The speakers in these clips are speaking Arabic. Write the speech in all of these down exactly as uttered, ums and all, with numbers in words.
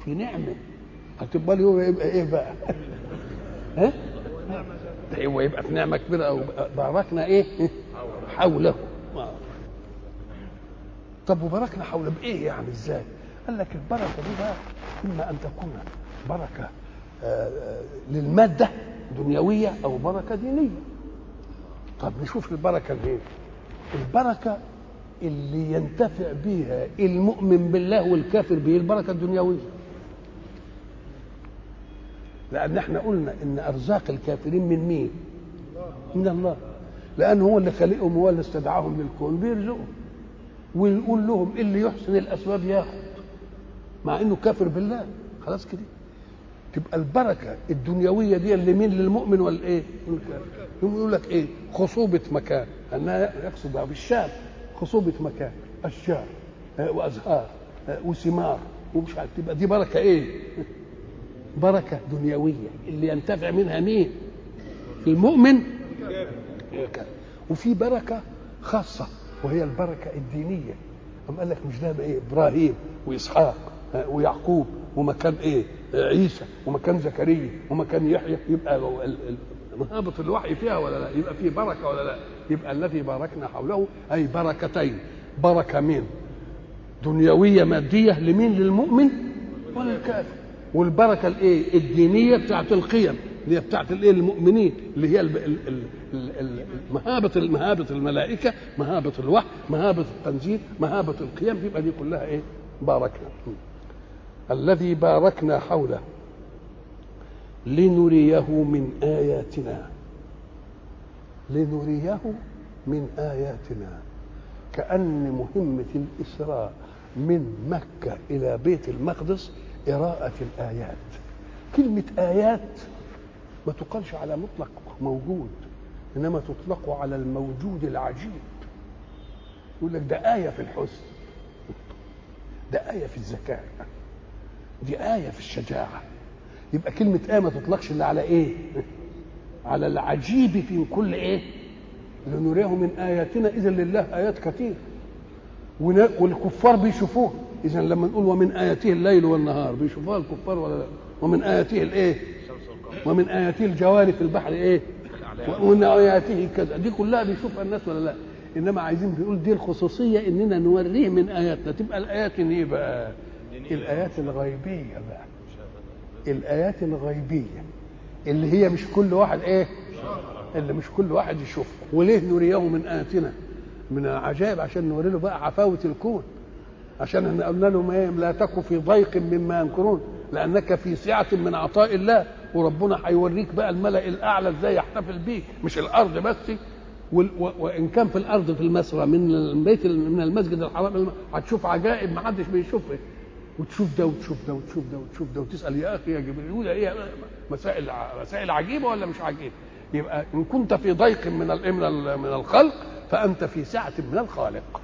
في نعمه، هتبقى له يبقى ايه بقى؟ ها؟ هو يبقى في نعمه كبيره، او باركنا ايه؟ حوله. طب وباركنا حوله بايه يعني؟ ازاي؟ قال لك البركه دي بقى اما ان تكون بركه للماده دنيويه او بركه دينيه. طب نشوف البركه الايه؟ البركه اللي ينتفع بها المؤمن بالله والكافر به البركه الدنيويه، لان احنا قلنا ان ارزاق الكافرين من مين؟ من الله، لان هو اللي خلقهم، هو اللي استدعاهم للكون بيرزقهم، ويقول لهم اللي يحسن الاسباب ياخد، مع انه كافر بالله. خلاص كده تبقى البركه الدنيويه دي اللي مين؟ للمؤمن ولا ايه؟ يقول لك ايه؟ خصوبه مكان، انها يقصد بها بالشام خصوبه مكان، اشجار وازهار وثمار ومش عارف، تبقى دي بركه ايه؟ بركه دنيويه اللي ينتفع منها مين؟ المؤمن. وفي بركه خاصه وهي البركه الدينيه. أم قال لك مش ده ايه؟ ابراهيم واسحاق ويعقوب ومكان ايه؟ عيسى ومكان زكريا ومكان يحيى، يبقى مهابط الوحي فيها ولا لا؟ يبقى فيه بركه ولا لا؟ يبقى الذي باركنا حوله اي بركتين، بركه من دنيويه ماديه لمين؟ للمؤمن وللكافر، والبركه الايه؟ الدينيه بتاعت القيم اللي هي بتاعت الايه؟ المؤمنين، اللي هي مهابه مهابه الملائكه، مهابه الوحي، مهابه التنزيل، مهابه القيم، يبقى دي كلها ايه؟ باركنا. الذي باركنا حوله لنريه من آياتنا، لنريه من آياتنا، كأن مهمة الإسراء من مكة إلى بيت المقدس قراءة الآيات. كلمة آيات ما تقالش على مطلق موجود، إنما تطلق على الموجود العجيب. يقول لك ده آية في الحسن، ده آية في الذكاء، دي آية في الشجاعة. يبقى كلمة آية ما تطلقش إلا على إيه؟ على العجيب في كل إيه؟ لنريه من آياتنا. إذن لله آيات كثير والكفار بيشوفوها. إذن لما نقول ومن آياته الليل والنهار، بيشوفوها الكفار ولا لا؟ ومن آياته الإيه؟ ومن آياته الجوار في البحر إيه؟ ومن آياته كذا، دي كلها بيشوفها الناس ولا لا؟ إنما عايزين بيقول دي الخصوصية إننا نوريه من آياتنا. تبقى الآيات إيه بقى؟ الآيات الغيبية بقى، الآيات الغيبية اللي هي مش كل واحد إيه؟ اللي مش كل واحد يشوفها. وليه نريه من آياتنا؟ من عجائب، عشان نوري له بقى عفاوة الكون، عشان احنا قلنا لهم ايه؟ لا تك في ضيق مما ينكرون لأنك في سعة من عطاء الله، وربنا هيوريك بقى الملأ الأعلى ازاي يحتفل بيك، مش الأرض بس. وإن كان في الأرض في المسرى من البيت من المسجد الحرام هتشوف عجائب ما حدش بيشوفها، وتشوف ده وتشوف ده وتشوف ده وتشوف ده وتسأل يا أخي يا جبريل ايه مسائل مسائل عجيبة ولا مش عجيبة؟ يبقى إن كنت في ضيق من من الخلق فأنت في سعة من الخالق.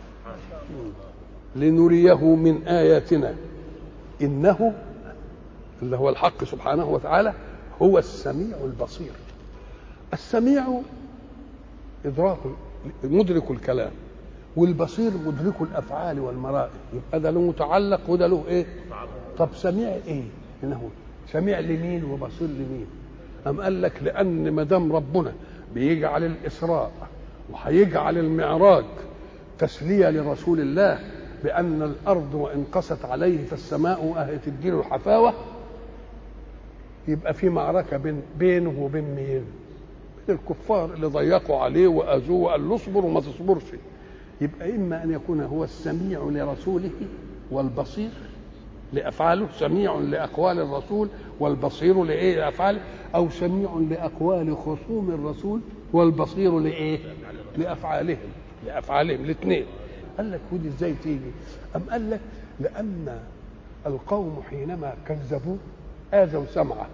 لنريه من آياتنا إنه اللي هو الحق سبحانه وتعالى هو السميع البصير. السميع إدراك مدرك الكلام، والبصير مدرك الأفعال والمرائي، يبقى ده له متعلق وده له إيه؟ طب سميع إيه؟ إنه سميع لمين وبصير لمين؟ أم قال لك لأن ما دام ربنا بيجعل الإسراء وهيجعل المعراج تسلية لرسول الله بأن الأرض وإن قست عليه فالسماء أهي تديله الحفاوة، يبقى في معركة بين بينه وبين مين؟ بين الكفار اللي ضيقوا عليه وأذوه وقال له اصبر وما تصبرش. يبقى إما أن يكون هو السميع لرسوله والبصير لأفعاله، سميع لأقوال الرسول والبصير لإيه؟ لأفعاله، أو سميع لأقوال خصوم الرسول والبصير لإيه؟ لأفعالهم لأفعالهم الاثنين. قال لك ودي ازاي تيجي؟ أم قال لك لأن القوم حينما كذبوه آذوا سمعه،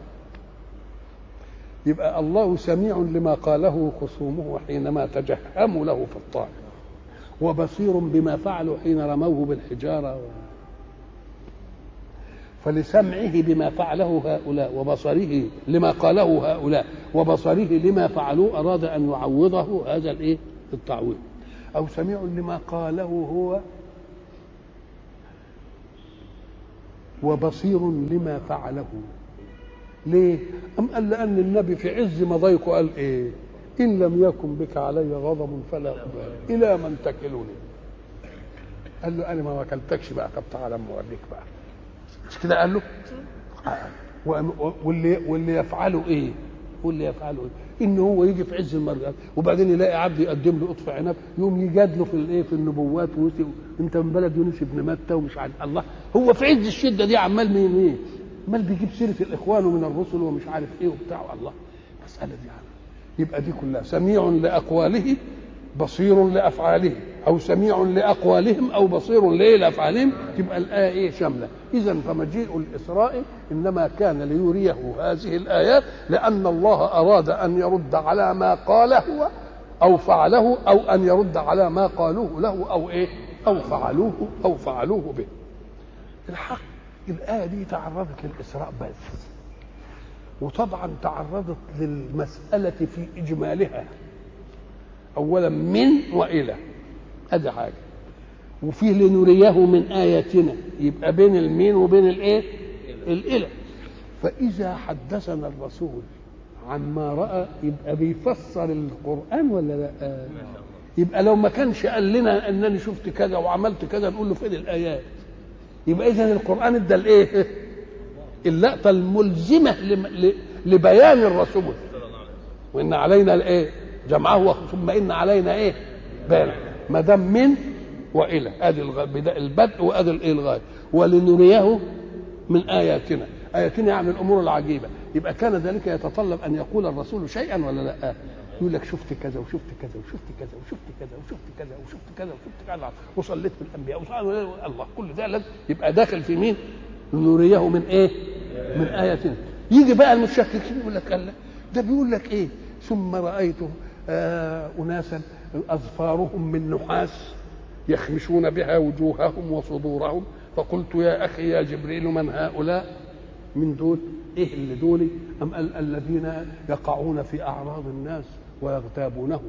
يبقى الله سميع لما قاله خصومه حينما تجهموا له في الطاعة، وبصير بما فعلوا حين رموه بالحجارة و... فلسمعه بما فعله هؤلاء وبصره لما قاله هؤلاء وبصره لما فعلوه أراد أن يعوضه هذا الإيه؟ التعويض. أو سميع لما قاله هو وبصير لما فعله. ليه؟ أم قال لأن النبي في عز مضيقه قال إيه؟ إن لم يكن بك علي غضب فلا أبالي إلى من تكلني. قال له أنا ما وكلتكش بقى، طب تعالى أما أوريك بقى. مش كده قال له؟ واللي واللي يفعله إيه؟ واللي يفعله إيه؟ إن هو يجي في عز المرجع وبعدين يلاقي عبد يقدم له قطف عنب يقوم يجادله في الإيه؟ في النبوات، وأنت من بلد يونس بن متى ومش عارف الله. هو في عز الشدة دي عمال مين إيه؟ عمال بيجيب سيرة الإخوان ومن الرسل ومش عارف إيه وبتاع الله. مسألة دي يعني. يبقى دي كلها سميع لأقواله بصير لأفعاله، أو سميع لأقوالهم أو بصير لأفعالهم. تبقى الآية إيه؟ شاملة. إذن فمجيء الإسراء إنما كان ليريه هذه الآيات لأن الله أراد أن يرد على ما قاله أو فعله، أو أن يرد على ما قالوه له أو إيه؟ أو فعلوه أو فعلوه به. الحق الآية دي تعرضت للإسراء بس، وطبعا تعرضت للمسألة في إجمالها. أولا من وإلى، هذا حاجة. وفيه لنريه من آياتنا، يبقى بين المين وبين الإيه؟ الإلى. فإذا حدثنا الرسول عن ما رأى يبقى بيفسر القرآن ولا لا؟ يبقى لو ما كانش قال لنا أنني شفت كذا وعملت كذا نقول له فين الآيات؟ يبقى إذن القرآن ادى الإيه؟ اللقطة الملزمة لبيان الرسول. وإن علينا الإيه؟ جمعه، ثم إن علينا إيه؟ بيانه. ما دام من وإلى، ادي البدء وادي الايه؟ الغايه. ولنريه من آياتنا. آياتنا يعني الأمور العجيبة. يبقى كان ذلك يتطلب أن يقول الرسول شيئا ولا لا؟ يقول لك شفت كذا وشفت كذا وشفت كذا وشفت كذا وشفت كذا وشفت كذا وشفت كذا وصليت بالأنبياء وصليت الله. كل ده لازم يبقى داخل في مين؟ نريه من إيه؟ من آياتنا. يجي بقى المشككين يقول لك الله ده بيقول لك إيه؟ ثم رأيت آه أناسا أظفارهم من نحاس يخمشون بها وجوههم وصدورهم، فقلت يا أخي يا جبريل من هؤلاء؟ من دول إيه اللي دولي؟ أم قال الذين يقعون في أعراض الناس ويغتابونه.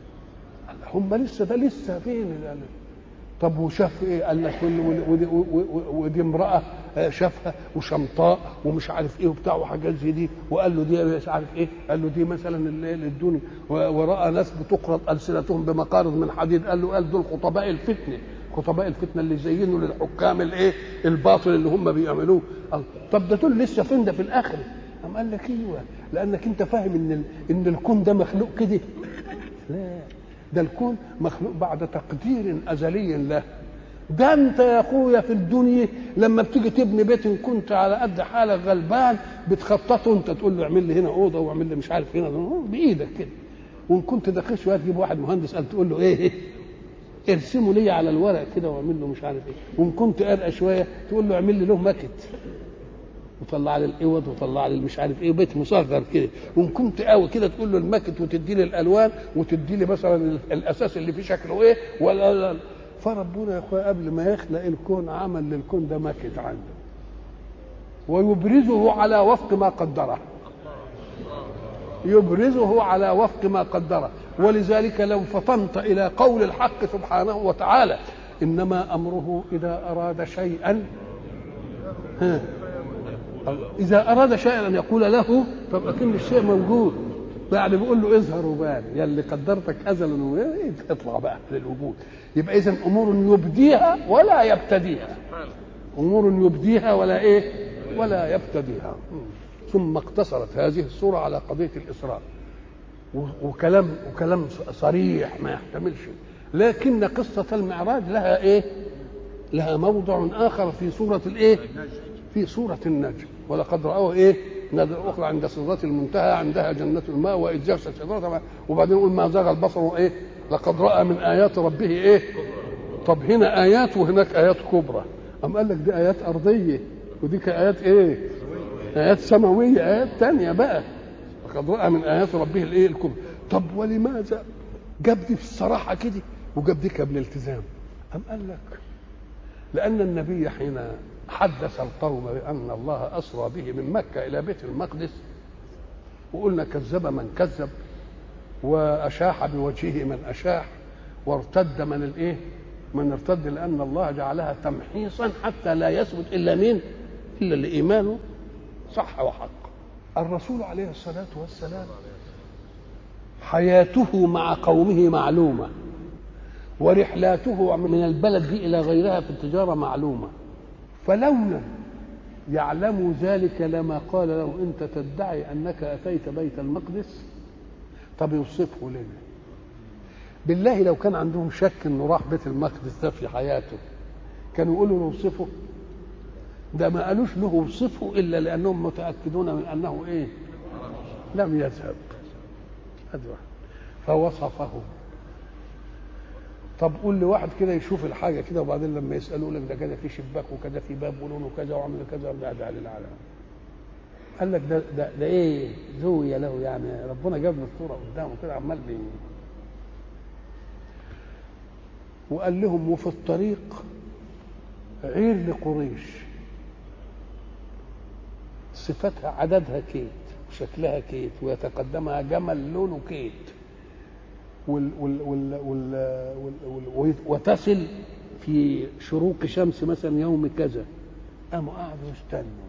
هم لسه ده لسه فين؟ طب وشاف ايه؟ قال لك ودي, ودي امراه شافها وشمطاء ومش عارف ايه وبتاع وحاجات زي دي، وقال له دي مش عارف ايه، قال له دي مثلا الدنيا، وراى ناس بتقرض السنتهم بمقارض من حديد، قال له قال دول خطباء الفتنه، خطباء الفتنه اللي زينوا للحكام الايه؟ الباطل اللي هم بيعملوه. طب ده دول لسه فين؟ ده في الاخره. قام قال لك ايوه، لانك انت فاهم ان ان الكون ده مخلوق كده؟ لا، ده الكون مخلوق بعد تقدير ازلي له. ده انت يا اخويا في الدنيا لما بتيجي تبني بيت ان كنت على قد حالك غلبان بتخططه انت، تقول له اعمل لي هنا اوضه واعمل لي مش عارف هنا بايدك كده. وان كنت دقيق شويه تجيب واحد مهندس قال تقول له ايه, إيه؟ ارسمه لي على الورق كده واعمل له مش عارف ايه. وان كنت ارقى شويه تقول له اعمل لي له ماكت وطلع لي الاوض وطلع لي مش عارف ايه، بيت مصغر كده. وان كنت قوي كده تقول له الماكت وتدي لي الالوان وتدي لي مثلا الاساس اللي فيه شكله ايه ولا لا. فربنا يا اخويا قبل ما يخلق الكون عمل للكون ده ماكت عنده ويبرزه على وفق ما قدره، يبرزه على وفق ما قدره. ولذلك لو فطنت الى قول الحق سبحانه وتعالى انما امره اذا اراد شيئا ها إذا أراد شيئا أن يقول له، طب أكن الشيء موجود يعني بيقول له اظهر وبان يا اللي قدرتك أزلا اطلع بقى للوجود. يبقى إذن أمور يبديها ولا يبتديها، أمور يبديها ولا إيه ولا يبتديها. ثم اقتصرت هذه السورة على قضية الإسراء، وكلام وكلام صريح ما يحتملش. لكن قصة المعراج لها إيه؟ لها موضع آخر في سورة الإيه؟ في سورة النجم. ولقد رأوه إيه؟ نادر أخرى عند سدرة المنتهى عندها جنة الماء وإذ يغشى السدرة، وبعدين يقول ما زاغ البصر إيه؟ لقد رأى من آيات ربه إيه؟ طب هنا آيات وهناك آيات كبرى. أم قال لك دي آيات أرضية وديك آيات إيه؟ آيات سماوية، آيات تانية بقى. لقد رأى من آيات ربه الإيه؟ الكبرى. طب ولماذا جاب دي في الصراحة كده وجاب دي بالالتزام؟ أم قال لك لأن النبي حين حدث القوم بأن الله أسرى به من مكة إلى بيت المقدس، وقلنا كذب من كذب وأشاح بوجهه من أشاح وارتد من الإيه؟ من ارتد، لأن الله جعلها تمحيصا حتى لا يثبت إلا مين؟ إلا اللي إيمانه صح وحق. الرسول عليه الصلاة والسلام حياته مع قومه معلومة، ورحلاته من البلد دي إلى غيرها في التجارة معلومة، فلولا يعلم ذلك لما قال له أنت تدعي أنك أتيت بيت المقدس، طب يوصفه لنا. بالله لو كان عندهم شك أنه راح بيت المقدس ده في حياته كانوا يقولوا نوصفه؟ ده ما قالوش له وصفه إلا لأنهم متأكدون من أنه إيه؟ لم يذهب. فوصفه. طب قول لي واحد كده يشوف الحاجة كده وبعدين لما يسألوا لك ده كذا في شباك وكذا في باب ولونه كذا وعمل كذا ده ده للعالم. قال لك ده ده, ده إيه؟ زوية له يعني، ربنا جاب له الصورة قدامه كده عمال بي. وقال لهم وفي الطريق عير لقريش صفتها عددها كيت وشكلها كيت ويتقدمها جمل لونه كيت وال وال وال وال وال وال وتصل في شروق شمس مثلا يوم كذا. قاموا قعدوا يستنوا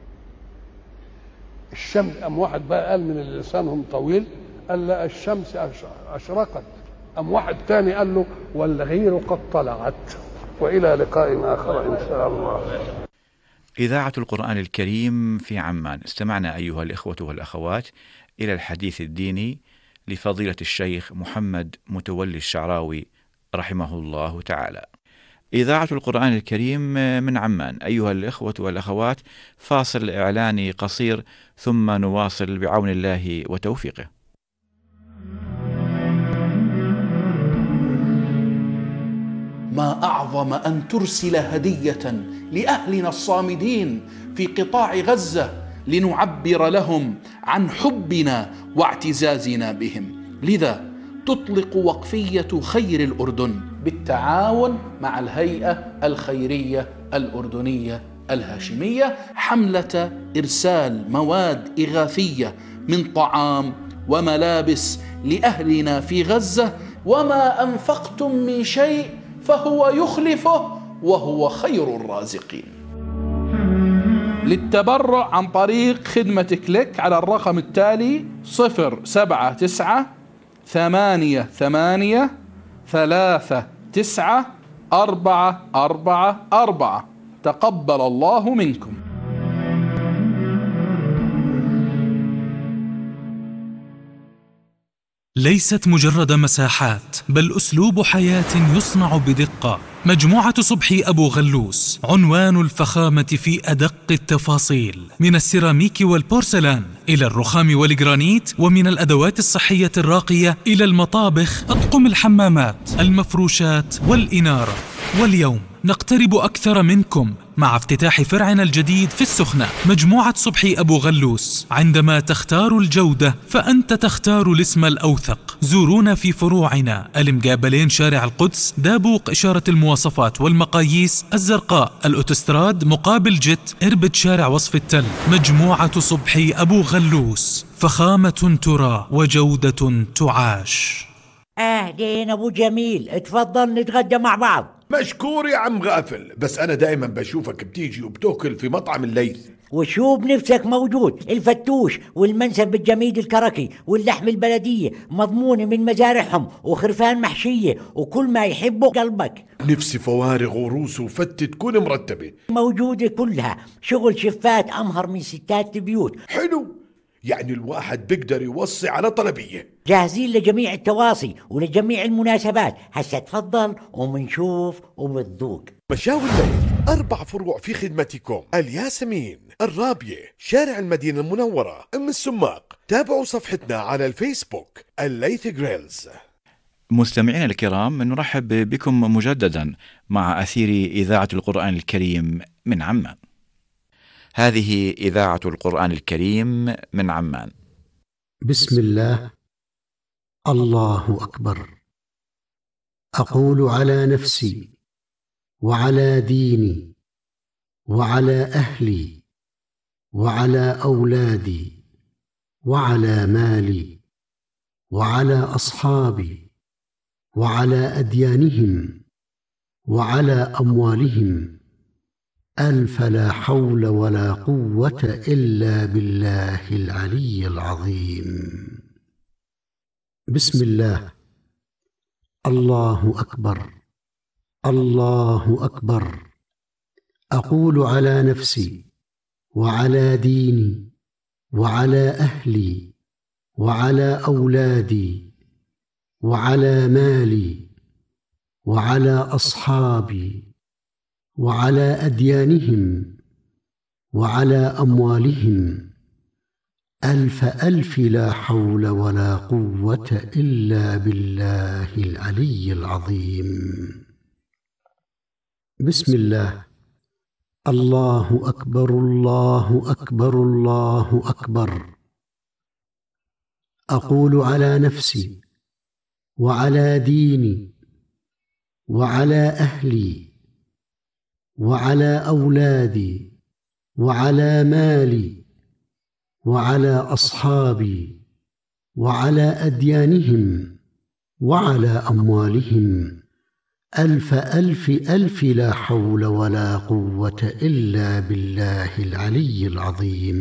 الشمس. قام واحد بقى قال من لسانهم طويل قال لا الشمس أشرقت. قام واحد تاني قال له والغير قد طلعت. وإلى لقاء آخر إن شاء الله. إذاعة القرآن الكريم في عمان. استمعنا أيها الإخوة والأخوات إلى الحديث الديني لفضيلة الشيخ محمد متولي الشعراوي رحمه الله تعالى. إذاعة القرآن الكريم من عمان. أيها الإخوة والأخوات، فاصل إعلاني قصير ثم نواصل بعون الله وتوفيقه. ما أعظم أن ترسل هدية لأهلنا الصامدين في قطاع غزة لنعبر لهم عن حبنا واعتزازنا بهم. لذا تطلق وقفية خير الأردن بالتعاون مع الهيئة الخيرية الأردنية الهاشمية حملة إرسال مواد إغاثية من طعام وملابس لأهلنا في غزة. وما أنفقتم من شيء فهو يخلفه وهو خير الرازقين. للتبرع عن طريق خدمة كليك على الرقم التالي صفر سبعة تسعة ثمانية ثمانية ثلاثة تسعة أربعة أربعة أربعة. تقبل الله منكم. ليست مجرد مساحات بل أسلوب حياة يصنع بدقة. مجموعة صبحي أبو غلوس عنوان الفخامة في أدق التفاصيل، من السيراميك والبورسلان إلى الرخام والجرانيت، ومن الأدوات الصحية الراقية إلى المطابخ، أطقم الحمامات، المفروشات والإنارة. واليوم نقترب أكثر منكم مع افتتاح فرعنا الجديد في السخنة. مجموعة صبحي أبو غلوس، عندما تختار الجودة فأنت تختار الاسم الأوثق. زورونا في فروعنا المقابلين شارع القدس، دابوق إشارة المواصفات والمقاييس الزرقاء، الأوتوستراد مقابل جت، إربد شارع وصف التل. مجموعة صبحي أبو غلوس، فخامة ترى وجودة تعاش. أهلين أبو جميل، اتفضل نتغدى مع بعض. مشكور يا عم غافل، بس أنا دائما بشوفك بتيجي وبتأكل في مطعم الليث. وشو بنفسك موجود، الفتوش والمنسف بالجميد الكركي واللحم البلدية مضمونة من مزارعهم وخرفان محشية وكل ما يحبه قلبك. نفسي فوارغ وروس وفتة تكون مرتبة موجودة كلها، شغل شفات أمهر من ستات البيوت. حلو، يعني الواحد بيقدر يوصي على طلبية. جاهزين لجميع التواصي ولجميع المناسبات. هسا تفضل ومنشوف وبتذوق. مشاوي الليث أربع فروع في خدمتكم: الياسمين، الرابية، شارع المدينة المنورة، أم السماق. تابعوا صفحتنا على الفيسبوك الليث جريلز. مستمعينا الكرام، نرحب بكم مجددا مع أثير إذاعة القرآن الكريم من عمان. هذه إذاعة القرآن الكريم من عمان. بسم الله، الله أكبر. أقول على نفسي وعلى ديني وعلى أهلي وعلى أولادي وعلى مالي وعلى أصحابي وعلى أديانهم وعلى أموالهم ألف لا حول ولا قوة إلا بالله العلي العظيم. بسم الله. الله أكبر، الله أكبر. أقول على نفسي وعلى ديني وعلى أهلي وعلى أولادي وعلى مالي وعلى أصحابي وعلى أديانهم وعلى أموالهم ألف ألف لا حول ولا قوة إلا بالله العلي العظيم. بسم الله. الله أكبر، الله أكبر، الله أكبر. أقول على نفسي وعلى ديني وعلى أهلي وعلى أولادي وعلى مالي وعلى أصحابي وعلى أديانهم وعلى أموالهم ألف ألف ألف لا حول ولا قوة إلا بالله العلي العظيم.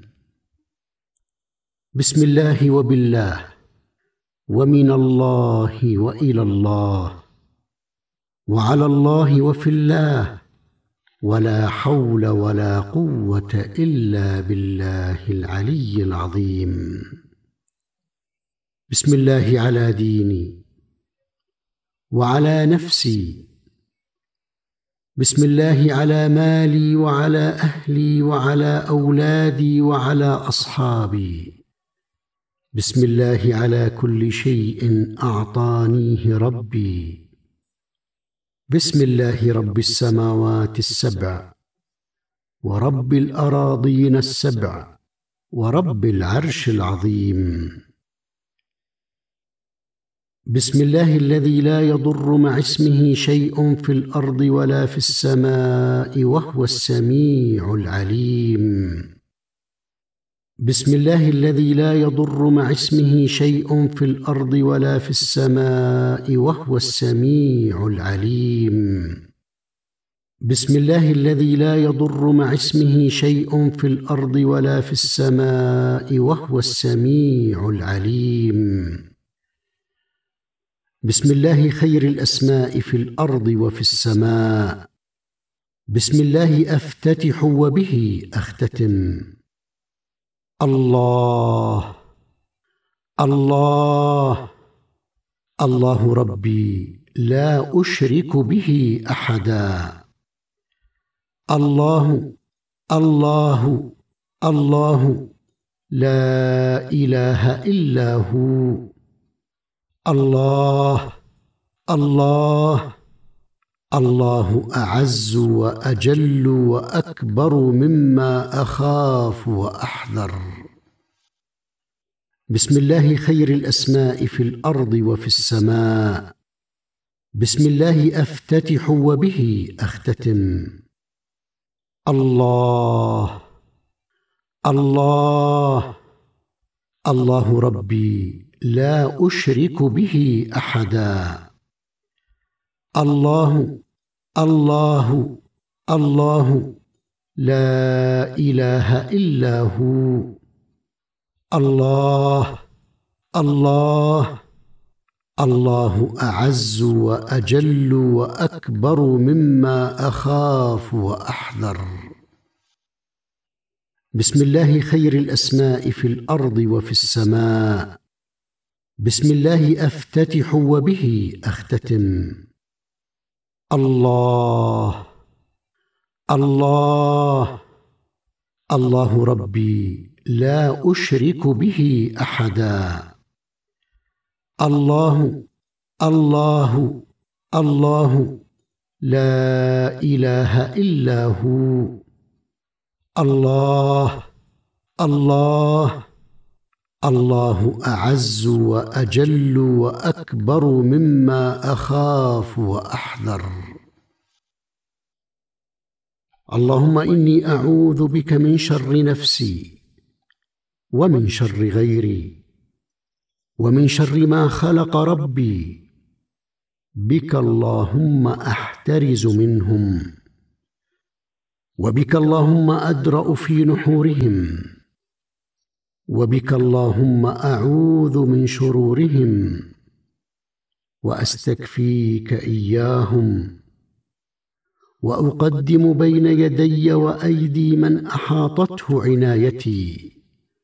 بسم الله وبالله ومن الله وإلى الله وعلى الله وفي الله ولا حول ولا قوة إلا بالله العلي العظيم. بسم الله على ديني وعلى نفسي. بسم الله على مالي وعلى أهلي وعلى أولادي وعلى أصحابي. بسم الله على كل شيء أعطانيه ربي. بسم الله رب السماوات السبع ورب الأراضين السبع ورب العرش العظيم. بسم الله الذي لا يضر مع اسمه شيء في الأرض ولا في السماء وهو السميع العليم. بسم الله الذي لا يضر مع اسمه شيء في الأرض ولا في السماء وهو السميع العليم. بسم الله الذي لا يضر مع اسمه شيء في الأرض ولا في السماء وهو السميع العليم. بسم الله خير الأسماء في الأرض وفي السماء. بسم الله أفتتح وبه أختتم. الله الله الله ربي لا أشرك به أحدا. الله الله الله لا إله إلا هو. الله الله الله أعز وأجل وأكبر مما أخاف وأحذر. بسم الله خير الأسماء في الأرض وفي السماء. بسم الله أفتتح وبه أختتم. الله الله الله ربي لا أشرك به أحدا. الله الله الله لا إله إلا هو. الله الله الله أعز وأجل وأكبر مما أخاف وأحذر. بسم الله خير الأسماء في الأرض وفي السماء. بسم الله أفتتح وبه أختتم. الله الله الله ربي لا أشرك به أحدا. الله الله الله لا إله إلا هو. الله الله الله أعز وأجل وأكبر مما أخاف وأحذر. اللهم إني أعوذ بك من شر نفسي ومن شر غيري ومن شر ما خلق ربي. بك اللهم أحترز منهم. وبك اللهم أدرأ في نحورهم، وبك اللهم أعوذ من شرورهم، وأستكفيك إياهم، وأقدم بين يدي وأيدي من أحاطته عنايتي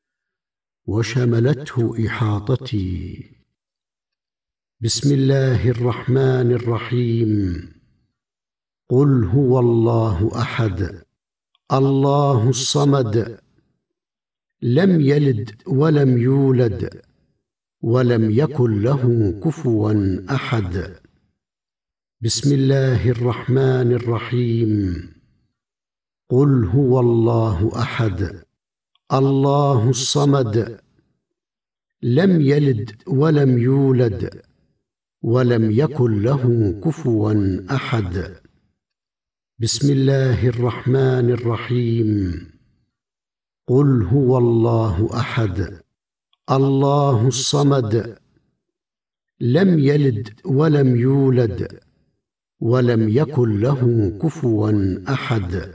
وشملته إحاطتي. بسم الله الرحمن الرحيم. قل هو الله أحد الله الصمد، لم يلد ولم يولد ولم يكن له كفوا أحد. بسم الله الرحمن الرحيم. قل هو الله أحد الله الصمد، لم يلد ولم يولد ولم يكن له كفوا أحد. بسم الله الرحمن الرحيم. قل هو الله أحد الله الصمد، لم يلد ولم يولد ولم يكن له كفوا أحد.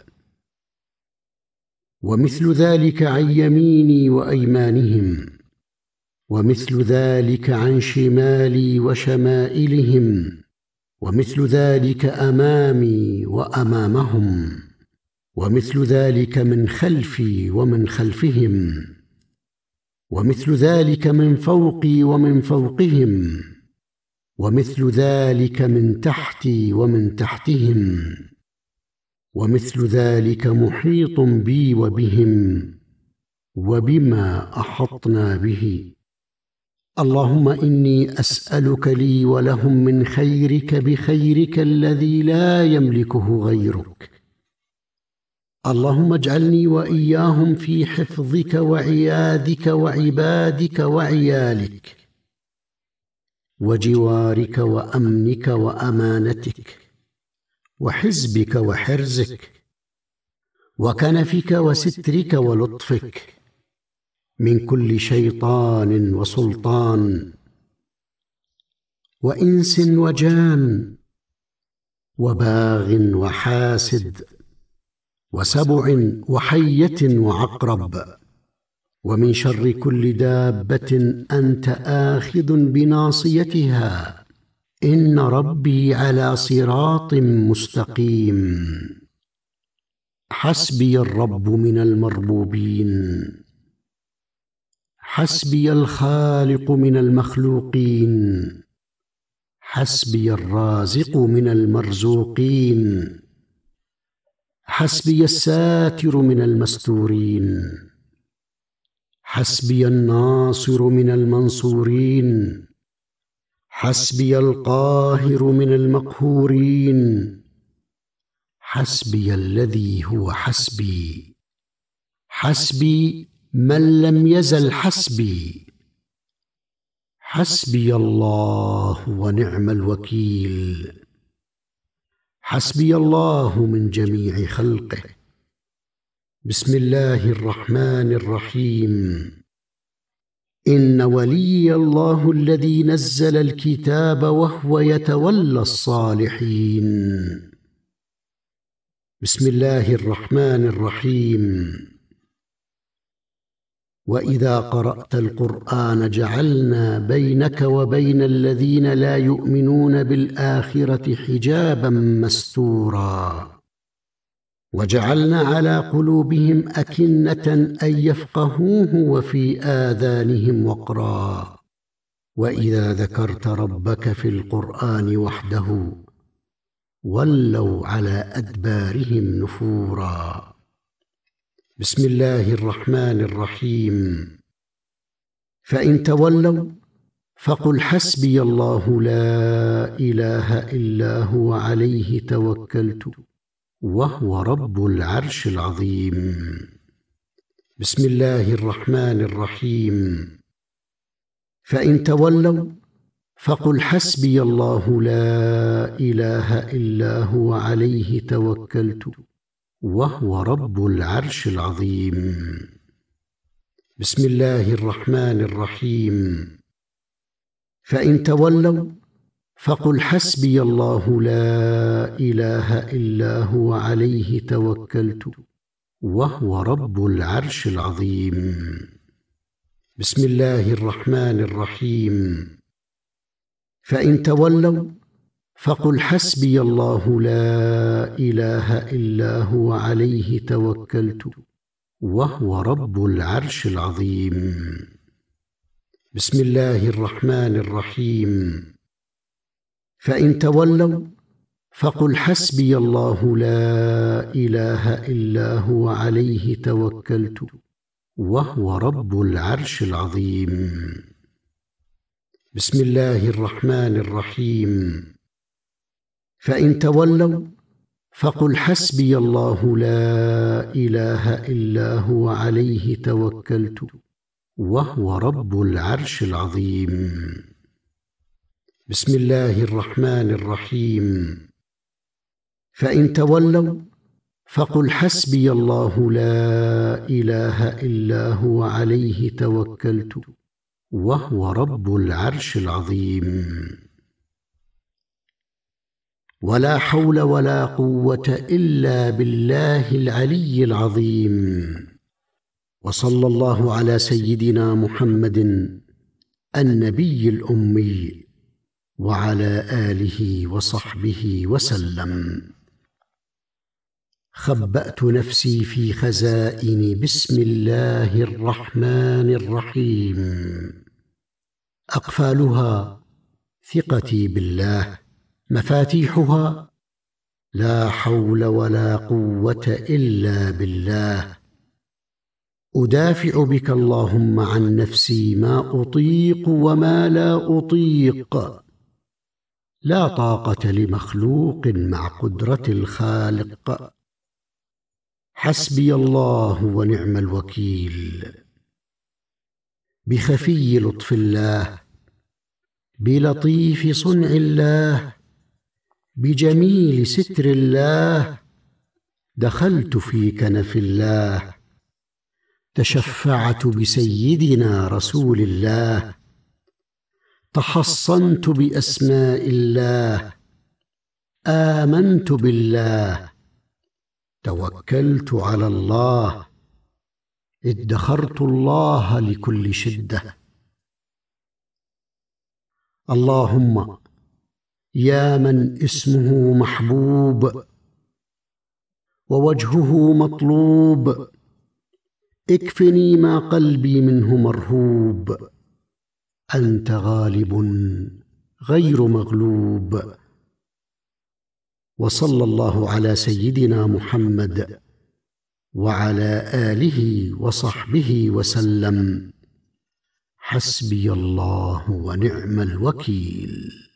ومثل ذلك عن يميني وأيمانهم، ومثل ذلك عن شمالي وشمائلهم، ومثل ذلك أمامي وأمامهم، ومثل ذلك من خلفي ومن خلفهم، ومثل ذلك من فوقي ومن فوقهم، ومثل ذلك من تحتي ومن تحتهم، ومثل ذلك محيط بي وبهم وبما أحطنا به. اللهم إني أسألك لي ولهم من خيرك بخيرك الذي لا يملكه غيرك. اللهم اجعلني وإياهم في حفظك وعيادك وعبادك وعيالك وجوارك وأمنك وأمانتك وحزبك وحرزك وكنفك وسترك ولطفك، من كل شيطان وسلطان وإنس وجان وباغ وحاسد وسبع وحية وعقرب، ومن شر كل دابة أنت آخذ بناصيتها، إن ربي على صراط مستقيم. حسبي الرب من المربوبين، حسبي الخالق من المخلوقين، حسبي الرازق من المرزوقين، حسبي الساتر من المستورين، حسبي الناصر من المنصورين، حسبي القاهر من المقهورين، حسبي الذي هو حسبي، حسبي من لم يزل حسبي، حسبي الله ونعم الوكيل، حسبي الله من جميع خلقه. بسم الله الرحمن الرحيم. إن ولي الله الذي نزل الكتاب وهو يتولى الصالحين. بسم الله الرحمن الرحيم. وإذا قرأت القرآن جعلنا بينك وبين الذين لا يؤمنون بالآخرة حجابا مستورا، وجعلنا على قلوبهم أكنة أن يفقهوه وفي آذانهم وقرا، وإذا ذكرت ربك في القرآن وحده ولوا على أدبارهم نفورا. بسم الله الرحمن الرحيم. فإن تولوا فقل حسبي الله لا إله إلا هو عليه توكلت وهو رب العرش العظيم. بسم الله الرحمن الرحيم. فإن تولوا فقل حسبي الله لا إله إلا هو عليه توكلت وهو رب العرش العظيم. بسم الله الرحمن الرحيم. فإن تولوا فقل حسبي الله لا إله إلا هو عليه توكلت وهو رب العرش العظيم. بسم الله الرحمن الرحيم. فإن تولوا فقل حسبي الله لا إله إلا هو عليه توكلت وهو رب العرش العظيم. بسم الله الرحمن الرحيم. فإن تولوا فقل حسبي الله لا إله إلا هو عليه توكلت وهو رب العرش العظيم. بسم الله الرحمن الرحيم. فإن تولوا فقل حسبي الله لا إله إلا هو عليه توكلت وهو رب العرش العظيم. بسم الله الرحمن الرحيم. فإن تولوا فقل حسبي الله لا إله إلا هو عليه توكلت وهو رب العرش العظيم. ولا حول ولا قوة إلا بالله العلي العظيم. وصلى الله على سيدنا محمد النبي الأمي وعلى آله وصحبه وسلم. خبأت نفسي في خزائن بسم الله الرحمن الرحيم. أقفالها ثقتي بالله، مفاتيحها لا حول ولا قوة إلا بالله. أدافع بك اللهم عن نفسي ما أطيق وما لا أطيق. لا طاقة لمخلوق مع قدرة الخالق. حسبي الله ونعم الوكيل. بخفي لطف الله، بلطيف صنع الله، بجميل ستر الله دخلت في كنف الله. تشفعت بسيدنا رسول الله، تحصنت بأسماء الله، آمنت بالله، توكلت على الله، ادخرت الله لكل شدة. اللهم يا من اسمه محبوب ووجهه مطلوب، اكفني ما قلبي منه مرهوب. أنت غالب غير مغلوب. وصلى الله على سيدنا محمد وعلى آله وصحبه وسلم. حسبي الله ونعم الوكيل.